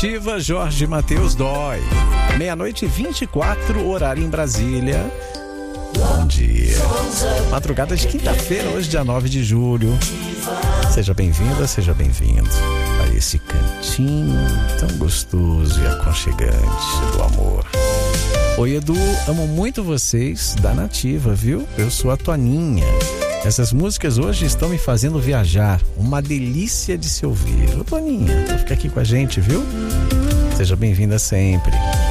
Nativa, Jorge Mateus Dói. 00:24, horário em Brasília. Bom dia. Madrugada de quinta-feira, hoje dia 9 de julho. Seja bem-vinda, seja bem-vindo a esse cantinho tão gostoso e aconchegante do amor. Oi, Edu, amo muito vocês da Nativa, viu? Eu sou a Toninha. Essas músicas hoje estão me fazendo viajar. Uma delícia de se ouvir. Ô, Toninha, fica aqui com a gente, viu? Seja bem-vinda sempre.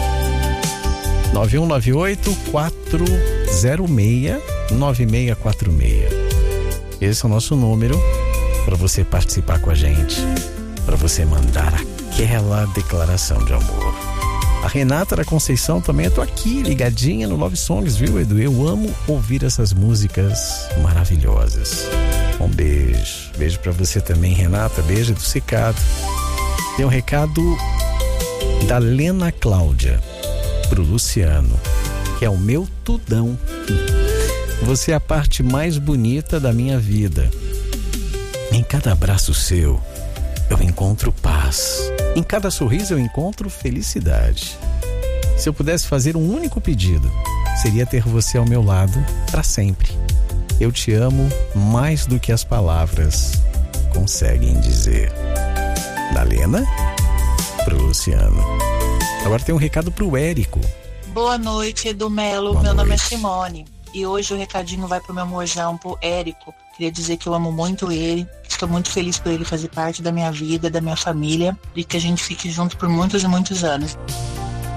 9198-406-9646. Esse é o nosso número para você participar com a gente, para você mandar aquela declaração de amor. A Renata da Conceição também, eu tô aqui ligadinha no Love Songs, viu, Edu? Eu amo ouvir essas músicas maravilhosas. Um beijo. Beijo pra você também, Renata. Beijo do Cicado. Tem um recado da Lena Cláudia pro Luciano, que é o meu tudão. Você é a parte mais bonita da minha vida. Em cada abraço seu, eu encontro paz. Em cada sorriso eu encontro felicidade. Se eu pudesse fazer um único pedido, seria ter você ao meu lado para sempre. Eu te amo mais do que as palavras conseguem dizer. Da Lena pro Luciano. Agora tem um recado pro Érico. Boa noite, Edu Melo. Meu nome é Simone. E hoje o recadinho vai pro meu mozão, pro Érico. Queria dizer que eu amo muito ele, estou muito feliz por ele fazer parte da minha vida, da minha família, e que a gente fique junto por muitos e muitos anos.